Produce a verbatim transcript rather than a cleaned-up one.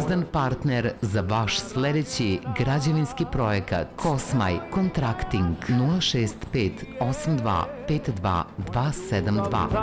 pouzdan partner za vaš sledeći građevinski projekat. Kosmaj Contracting nula šest pet osam dva pet dva dva sedam dva.